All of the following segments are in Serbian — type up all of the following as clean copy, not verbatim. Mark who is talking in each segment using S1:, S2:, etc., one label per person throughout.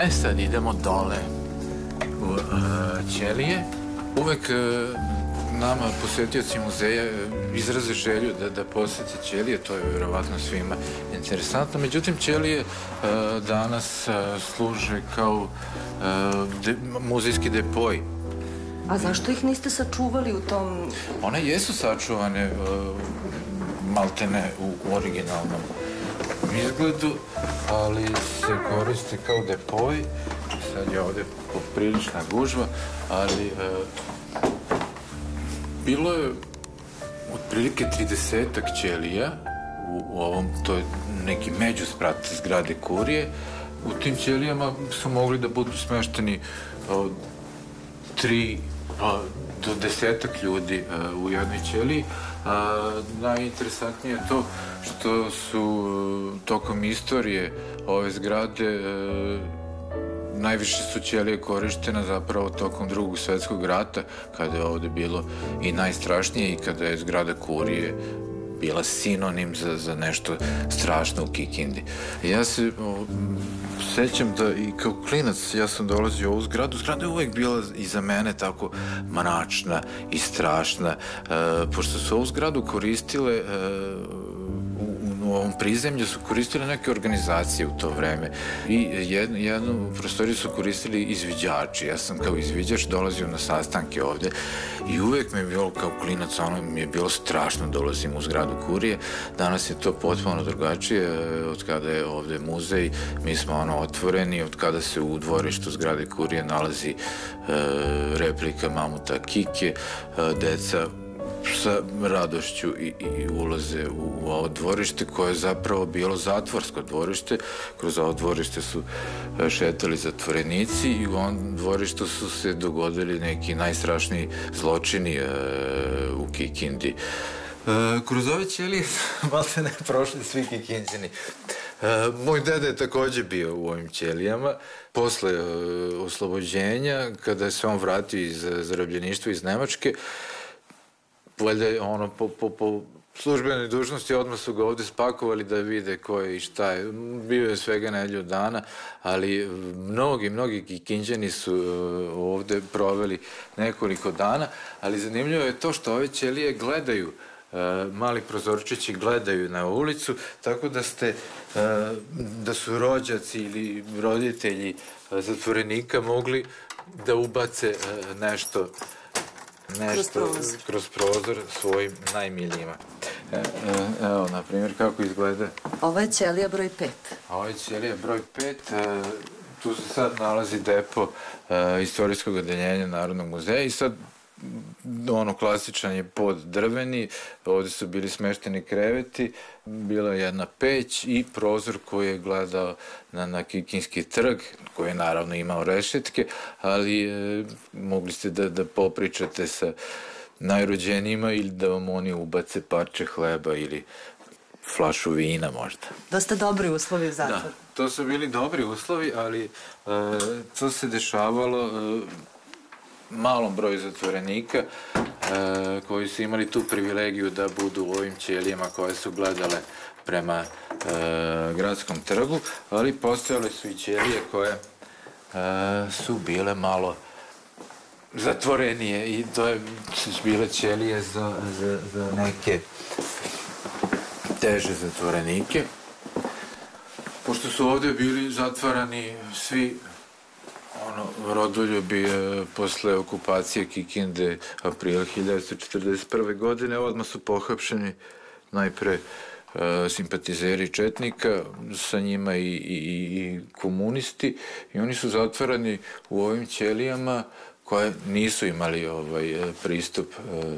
S1: Sad idemo dole u ćelije. Uvek nama, posjetioci muzeja, izraze želju da posete ćelije, to je vjerovatno svima interesantno. Međutim, ćelije danas služe kao muzejski depoj.
S2: A zašto ih niste sačuvali u tom...
S1: One jesu sačuvane maltene u originalnom izgledu, ali se koriste kao depoj. Sad je ovde poprilična gužva, ali bilo je otprilike 30-ak ćelija u ovom, to je neki međusprat zgrade Kurije. U tim ćelijama su mogli da budu smešteni 3 do 10-ak ljudi u jednoj ćeliji. Najinteresantnije je to što su tokom istorije ove zgrade najviše su ćelije korištena zapravo tokom Drugog svetskog rata, kada je ovde bilo i najstrašnije i kada je zgrada Kurije bila sinonim za nešto strašno u Kikindi. Ja se sećam da i kao klinac ja sam dolazio u ovu zgradu. Zgrada je uvek bila i za mene tako mračna i strašna, pošto su ovu zgradu koristile u ovom prizemlju su koristile neke organizacije u to vreme i jednu prostoriju su koristili izviđači. Ja sam kao izviđač dolazio na sastanke ovde i uvek mi je bilo kao klinac, ono mi je bilo strašno dolazim u zgradu Kurije. Danas je to potpuno drugačije, od kada je ovde muzej, mi smo otvoreni, od kada se u dvorištu zgrade Kurije nalazi replika mamuta Kike, deca sa radošću i ulaze u ovo dvorište koje je zapravo bilo zatvorsko dvorište. Kroz ovo dvorište su šetali zatvorenici i u ovom dvorištu su se dogodili neki najstrašniji zločini u Kikindi. Kroz ove ćelije malo se ne prošli svi Kikinđani. Moj deda je takođe bio u ovim ćelijama. Posle oslobođenja, kada se on vratio iz zarobljeništva iz Nemačke, valjda po službenoj dužnosti odmah su ga ovde spakovali da vide ko je i šta je. Bio je svega nedelju dana, ali mnogi Kikinđani su ovde proveli nekoliko dana, ali zanimljivo je to što ove ćelije gledaju, mali prozorčići gledaju na ulicu, tako da su rođaci ili roditelji zatvorenika mogli da ubace nešto kroz prozor svojim najmilijima. Evo, na primjer, kako izgleda.
S2: Ovo je ćelija broj 5.
S1: Ovo je ćelija broj 5. Tu se sad nalazi depo istorijskog odeljenja Narodnog muzeja i sad klasičan je pod drveni, ovde su bili smešteni kreveti, bila je jedna peć i prozor koji je gledao na Kikinski trg, koji je naravno imao rešetke, ali mogli ste da popričate sa najrođenijima ili da vam oni ubace parče hleba ili flašu vina možda.
S2: Dosta dobri uslovi u zatvoru.
S1: Da, to su bili dobri uslovi, ali to se dešavalo malom broju zatvorenika koji su imali tu privilegiju da budu u ovim ćelijama koje su gledale prema gradskom trgu, ali postojale su i ćelije koje su bile malo zatvorenije i to su bile ćelije za neke teže zatvorenike. Pošto su ovde bili zatvarani svi rodoljubi posle okupacije Kikinde aprila 1941. godine, odmah su pohapšeni najpre simpatizeri četnika, sa njima i komunisti i oni su zatvarani u ovim ćelijama koje nisu imali pristup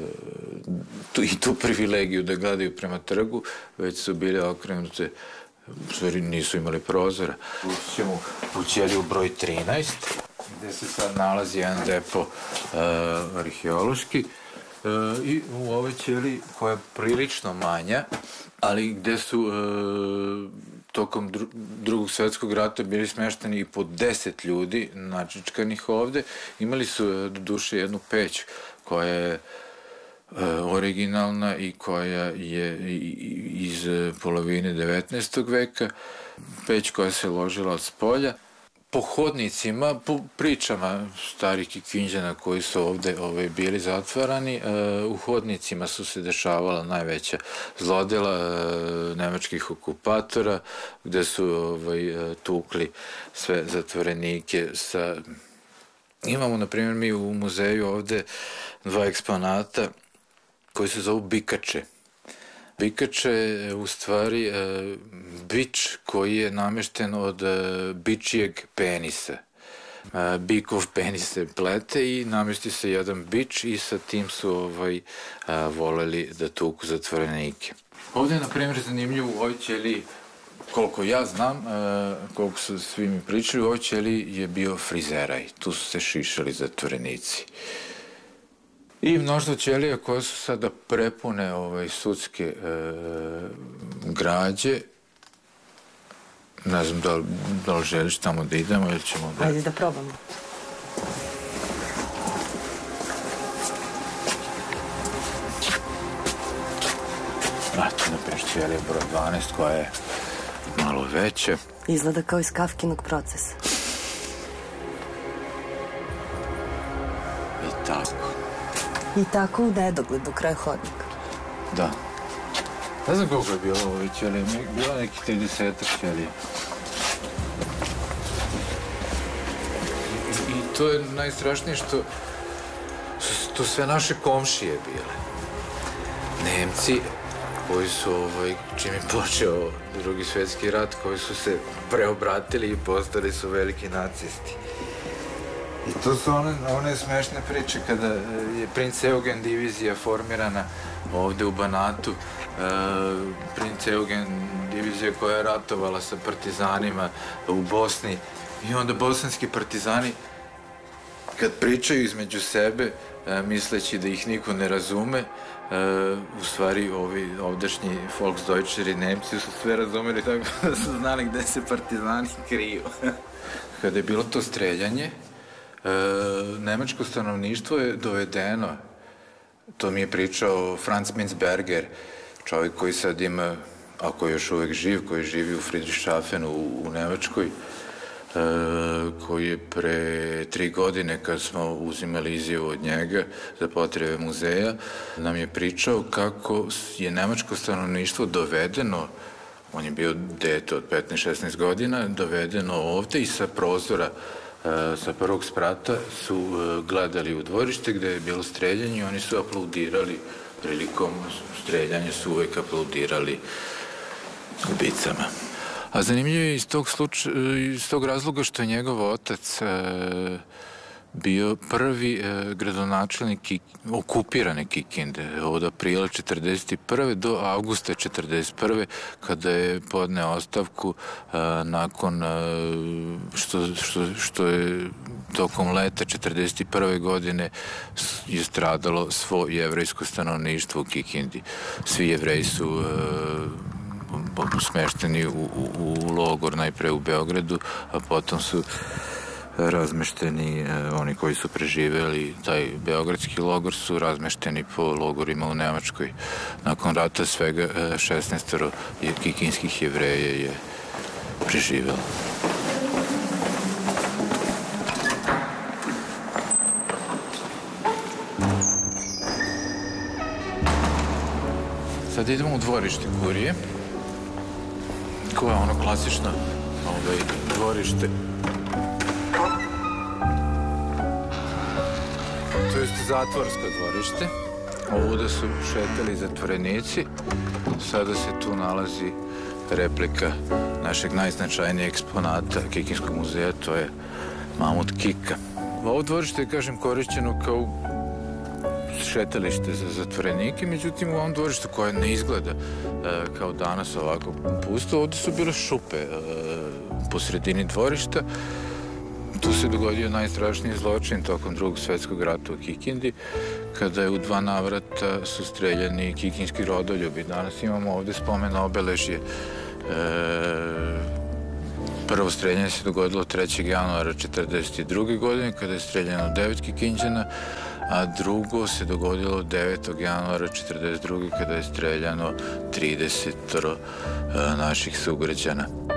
S1: i tu privilegiju da gledaju prema trgu, već su bile okrenute, u stvari nisu imali prozora. Ućemo u ćeliju broj 13, gde se sad nalazi jedan depo arheološki i u ovoj ćeliji koja je prilično manja, ali gde su tokom Drugog svetskog rata bili smešteni i po 10 ljudi načičkanih ovde. Imali su do duše jednu peć koja je originalna i koja je iz polovine 19. veka, peć koja se ložila od spolja. po hodnicima, po pričama starih Kikinđana koji su ovde bili zatvarani, u hodnicima su se dešavala najveća zlodela nemačkih okupatora, gde su tukli sve zatvorenike sa... Imamo, na primjer, mi u muzeju ovde 2 eksponata koji se zovu bikače. Bikače je u stvari bič koji je namešten od bičijeg penisa. Bikov penis se plete i namesti se jedan bič i sa tim su voleli da tuku zatvorenike. Ovde je, na primjer, zanimljivo u ovoj ćeliji, koliko ja znam, koliko su svi mi pričali, u ovoj ćeliji je bio frizeraj. Tu su se šišali zatvorenici. I mnoštvo ćelija koje su sada prepune sudske građe. Ne znam da li želiš tamo da idemo ili ćemo da...
S2: Ajde da probamo.
S1: Eto, naprijed ćelija broj 12 koja je malo veća.
S2: Izgleda kao iz Kafkinog Procesa.
S1: I tako.
S2: I tako u nedogled do kraja hodnika.
S1: Da. Ne znam koliko je bilo ove ćelije, bilo je neki 30-ak ćelija. I to je najstrašnije što su to sve naše komšije bile. Nemci koji su, čim je počeo Drugi svjetski rat, koji su se preobratili i postali su veliki nacisti. I to su one smešne priče kada je princ Eugen divizija formirana ovde u Banatu. Princ Eugen divizija koja je ratovala sa partizanima u Bosni. I onda bosanski partizani kad pričaju između sebe, misleći da ih niko ne razume, u stvari ovi ovdašnji Volksdeutscheri, Nemci su sve razumeli tako da su znali gde se partizani kriju. Kada je bilo to streljanje, nemačko stanovništvo je dovedeno, to mi je pričao Franz Minzberger, čovjek koji sad ima, ako je još uvek živ, koji živi u Friedrichshafenu u Nemačkoj, koji je pre 3 godine, kad smo uzimali izjavu od njega za potrebe muzeja, nam je pričao kako je nemačko stanovništvo dovedeno, on je bio dete od 15-16 godina, dovedeno ovde i sa prozora sa prvog sprata su gledali u dvorište gde je bilo streljanje i oni su aplaudirali prilikom streljanja, su uvek aplaudirali ubicama. A zanimljivo je iz tog razloga što je njegov otac bio prvi gradonačelnik okupirane Kikinde od aprila 1941. do avgusta 1941. kada je podneo ostavku nakon što je tokom leta 1941. godine je stradalo svo jevrejsko stanovništvo u Kikindi. Svi jevreji su smešteni u logor, najpre u Beogradu, a potom su razmešteni, oni koji su preživeli taj beogradski logor su razmešteni po logorima u Nemačkoj. Nakon rata svega 16 kikinskih jevreja je preživelo. Sad idemo u dvorište Kurije, koje je ono klasično dvorište. To je zatvorsko dvorište. Ovuda su šetali zatvorenici. Sada se tu nalazi replika našeg najznačajnijeg eksponata Kikinskog muzeja, to je mamut Kika. Ovo dvorište je, kažem, korišćeno kao šetalište za zatvorenike, međutim u ovom dvorištu koje ne izgleda kao danas ovako pusto, ovde su bile šupe po sredini dvorišta. Tu se dogodio najstrašniji zločin tokom Drugog svjetskog rata u Kikindi, kada je u 2 navrata su streljani kikinski rodoljubi. Danas imamo ovde spomen obeležje. Prvo streljanje se dogodilo 3. januara 1942. godine, kada je streljano 9 Kikinđana, a drugo se dogodilo 9. januara 1942. kada je streljano 30 naših sugrađana.